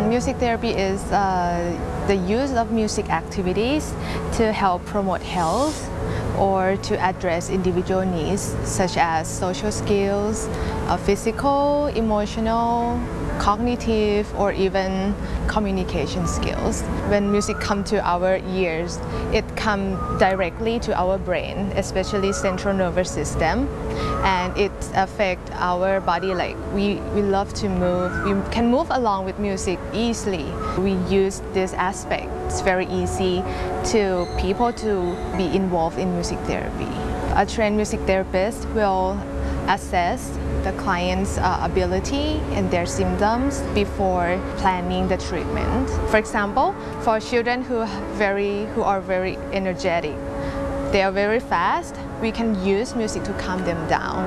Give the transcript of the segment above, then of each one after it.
Music therapy is the use of music activities to help promote health or to address individual needs such as social skills, physical, emotional, cognitive, or even communication skills. When music comes to our ears, it comes directly to our brain, especially central nervous system, and it affects our body. Like we love to move, we can move along with music easily. We use this aspect. It's very easy to people to be involved in music therapy. A trained music therapist will assess the client's ability and their symptoms before planning the treatment. For example, for children who are very energetic, they are very fast, we can use music to calm them down.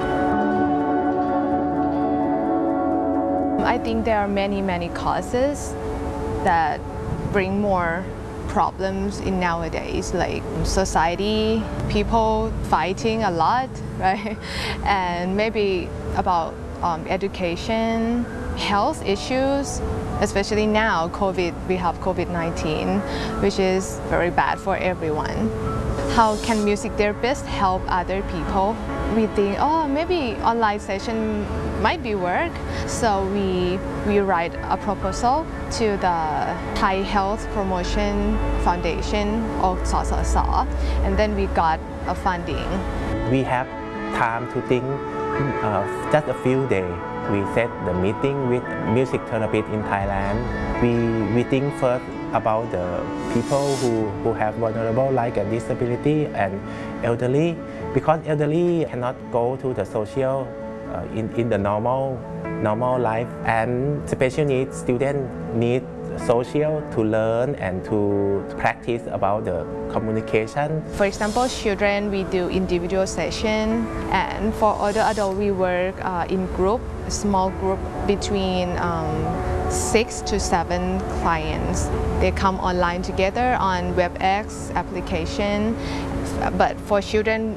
I think there are many causes that bring more problems in nowadays, like society, people fighting a lot, right? And maybe about education, health issues, especially now we have COVID-19, which is very bad for everyone. How can music therapists help other people? We think, oh, maybe online session might be work. So we write a proposal to the Thai Health Promotion Foundation or SSS, and then we got a funding. We have time to think just a few days. We set the meeting with music therapist in Thailand. We think first about the people who have vulnerable like a disability and elderly, because elderly cannot go to the social in the normal life, and special needs students need social to learn and to practice about the communication. For example, children, we do individual session, and for older adults, we work in group, small group between 6 to 7 clients. They come online together on WebEx application, but for children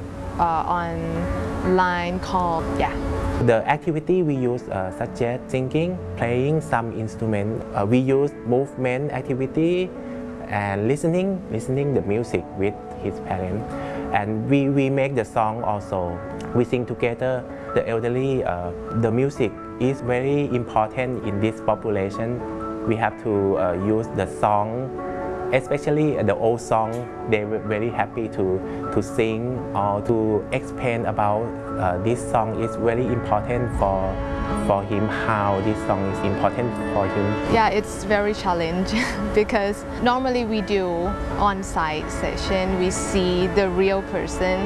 online call, yeah. The activity we use such as singing, playing some instrument. We use movement activity and listening the music with his parents. And we make the song also. We sing together. The elderly, the music is very important in this population. We have to use the song, especially the old song. They were very happy to sing or to explain about this song is very important for him, how this song is important for him. Yeah, it's very challenging because normally we do on-site session, we see the real person.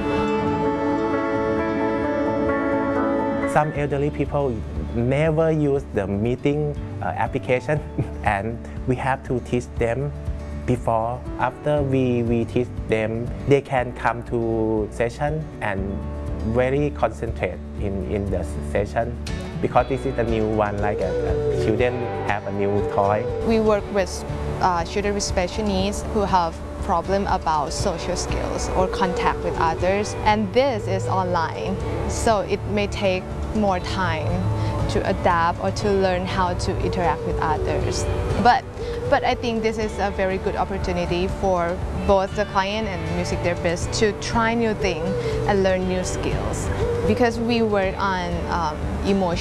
Some elderly people never use the meeting application and we have to teach them before. After we teach them, they can come to session and very concentrate in the session, because this is a new one, like children have a new toy. We work with children with special needs who have problem about social skills or contact with others, and this is online, so it may take more time to adapt or to learn how to interact with others. But I think this is a very good opportunity for both the client and the music therapist to try new things and learn new skills, because we work on emotion.